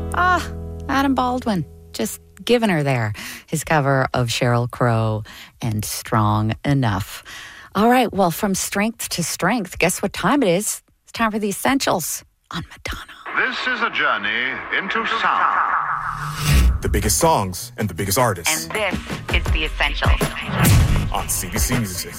Adam Baldwin, just giving her there. His cover of Sheryl Crow and Strong Enough. All right, well, from strength to strength, guess what time it is? It's time for the Essentials on Madonna. This is a journey into sound. The biggest songs and the biggest artists. And this is the Essentials on CBC Music.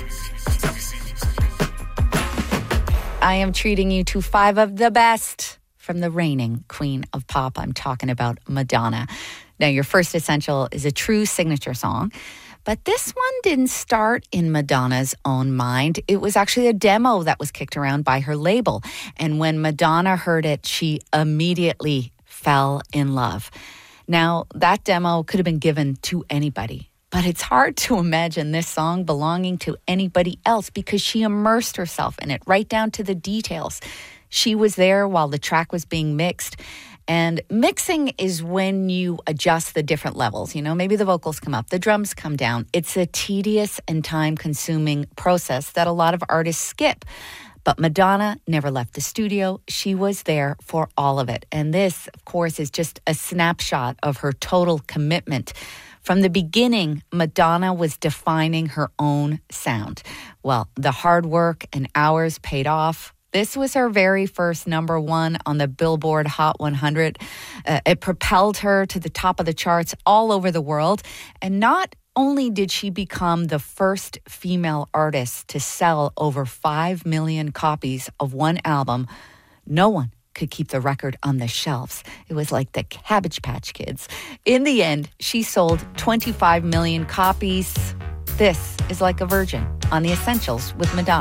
I am treating you to 5 of the best from the reigning queen of pop. I'm talking about Madonna. Now, your first essential is a true signature song, but this one didn't start in Madonna's own mind. It was actually a demo that was kicked around by her label. And when Madonna heard it, she immediately fell in love. Now, that demo could have been given to anybody, but it's hard to imagine this song belonging to anybody else because she immersed herself in it right down to the details. She was there while the track was being mixed. And mixing is when you adjust the different levels. You know, maybe the vocals come up, the drums come down. It's a tedious and time-consuming process that a lot of artists skip. But Madonna never left the studio. She was there for all of it. And this, of course, is just a snapshot of her total commitment. From the beginning, Madonna was defining her own sound. Well, the hard work and hours paid off. This was her very first number one on the Billboard Hot 100. It propelled her to the top of the charts all over the world. And not only did she become the first female artist to sell over 5 million copies of one album, no one could keep the record on the shelves. It was like the Cabbage Patch Kids. In the end, she sold 25 million copies. This is Like a Virgin on The Essentials with Madonna.